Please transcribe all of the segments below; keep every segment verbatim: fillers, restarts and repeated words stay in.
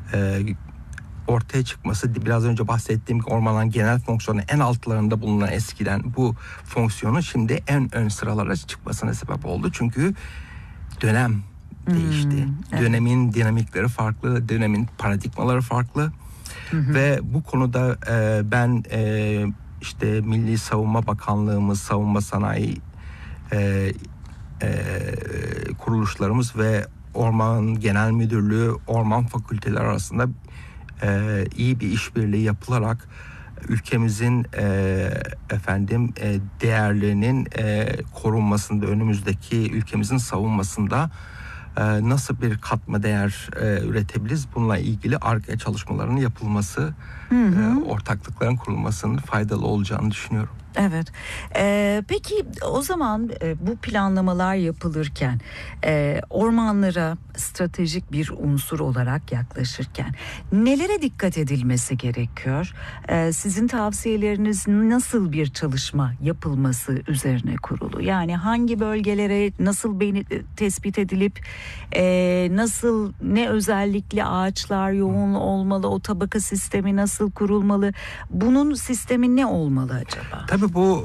e, ortaya çıkması, biraz önce bahsettiğim ormanların genel fonksiyonu en altlarında bulunan eskiden bu fonksiyonu şimdi en ön sıralara çıkmasına sebep oldu. Çünkü dönem değişti. Hmm, evet. Dönemin dinamikleri farklı, dönemin paradigmaları farklı. Hı hı. Ve bu konuda e, ben e, işte Milli Savunma Bakanlığımız, savunma sanayi e, e, kuruluşlarımız ve Orman Genel Müdürlüğü, Orman Fakülteleri arasında e, iyi bir işbirliği yapılarak ülkemizin e, efendim e, değerlerinin e, korunmasında, önümüzdeki ülkemizin savunmasında e, nasıl bir katma değer e, üretebiliriz? Bununla ilgili Ar-Ge çalışmalarının yapılması, hı hı. E, ortaklıkların kurulmasının faydalı olacağını düşünüyorum. Evet. Ee, peki o zaman e, bu planlamalar yapılırken e, ormanlara stratejik bir unsur olarak yaklaşırken nelere dikkat edilmesi gerekiyor? Ee, sizin tavsiyeleriniz nasıl bir çalışma yapılması üzerine kurulu? Yani hangi bölgelere nasıl beni, tespit edilip e, nasıl, ne özellikle ağaçlar yoğun olmalı, o tabaka sistemi nasıl kurulmalı? Bunun sistemi ne olmalı acaba? Tabii bu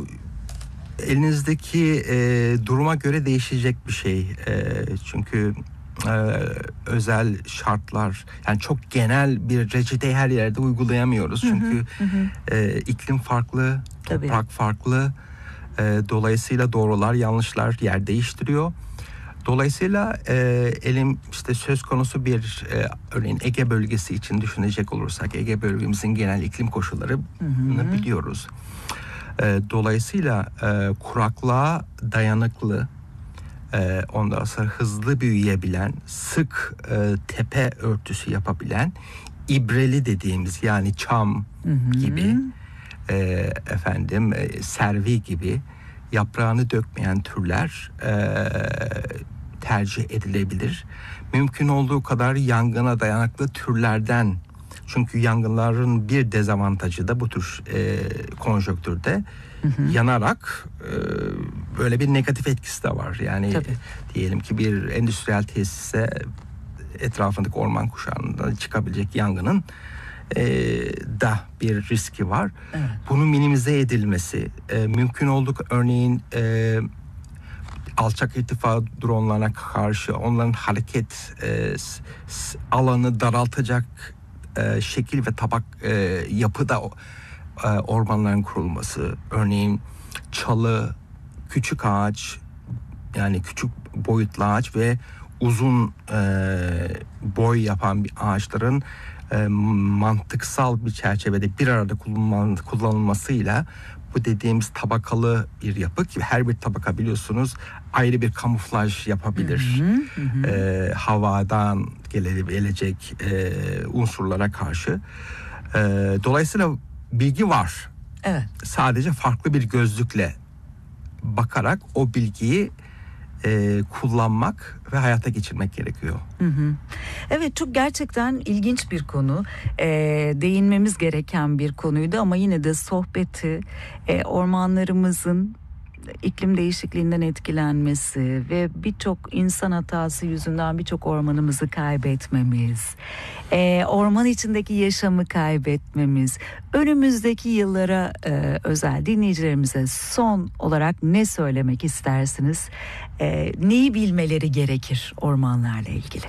e, elinizdeki e, duruma göre değişecek bir şey. E, çünkü e, özel şartlar, yani çok genel bir reçeteyi her yerde uygulayamıyoruz. Hı hı, çünkü hı. E, iklim farklı, toprak Tabii. farklı. E, dolayısıyla doğrular yanlışlar yer değiştiriyor. Dolayısıyla e, elim işte söz konusu bir e, örneğin Ege bölgesi için düşünecek olursak, Ege bölgemizin genel iklim koşullarını biliyoruz. E, dolayısıyla e, kuraklığa dayanıklı, e, ondan sonra hızlı büyüyebilen, sık e, tepe örtüsü yapabilen, ibreli dediğimiz, yani çam hı hı. gibi, e, efendim e, servi gibi yaprağını dökmeyen türler e, tercih edilebilir. Mümkün olduğu kadar yangına dayanıklı türlerden, çünkü yangınların bir dezavantajı da bu tür e, konjonktürde hı hı. yanarak e, böyle bir negatif etkisi de var. Yani Tabii. diyelim ki bir endüstriyel tesise etrafındaki orman kuşağında çıkabilecek yangının e, da bir riski var. Evet. Bunun minimize edilmesi, e, mümkün olduğu örneğin e, alçak irtifa dronlarına karşı onların hareket e, alanı daraltacak e, şekil ve tabak e, yapıda e, ormanların kurulması. Örneğin çalı, küçük ağaç, yani küçük boyutlu ağaç ve uzun e, boy yapan bir ağaçların e, mantıksal bir çerçevede bir arada kullanılmasıyla bu dediğimiz tabakalı bir yapı, ki her bir tabaka biliyorsunuz ayrı bir kamuflaj yapabilir. Hı hı, hı. E, havadan gelebilecek e, unsurlara karşı. E, dolayısıyla bilgi var. Evet. Sadece farklı bir gözlükle bakarak o bilgiyi e, kullanmak ve hayata geçirmek gerekiyor. Hı hı. Evet, çok gerçekten ilginç bir konu. E, değinmemiz gereken bir konuydu ama yine de sohbeti e, ormanlarımızın iklim değişikliğinden etkilenmesi ve birçok insan hatası yüzünden birçok ormanımızı kaybetmemiz, e, orman içindeki yaşamı kaybetmemiz, önümüzdeki yıllara e, özel dinleyicilerimize son olarak ne söylemek istersiniz? E, neyi bilmeleri gerekir ormanlarla ilgili?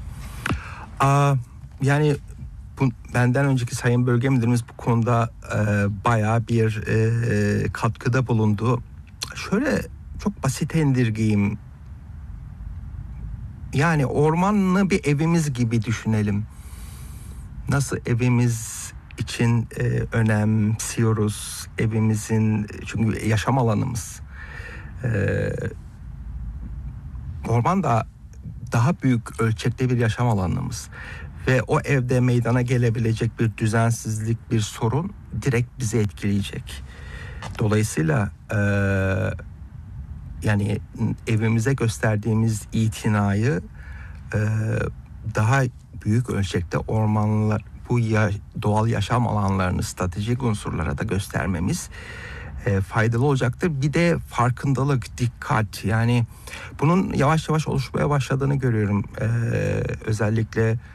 Aa, yani bu, benden önceki Sayın Bölge Müdürümüz bu konuda e, bayağı bir e, katkıda bulundu. Şöyle çok basit indirgeyim. Yani ormanı bir evimiz gibi düşünelim. Nasıl evimiz için e, önemsiyoruz evimizin, çünkü yaşam alanımız. E, orman da daha büyük ölçekte bir yaşam alanımız. Ve o evde meydana gelebilecek bir düzensizlik, bir sorun direkt bizi etkileyecek. Dolayısıyla e, yani evimize gösterdiğimiz itinayı e, daha büyük ölçekte ormanlar, bu ya, doğal yaşam alanlarını stratejik unsurlara da göstermemiz e, faydalı olacaktır. Bir de farkındalık, dikkat, yani bunun yavaş yavaş oluşmaya başladığını görüyorum. E, özellikle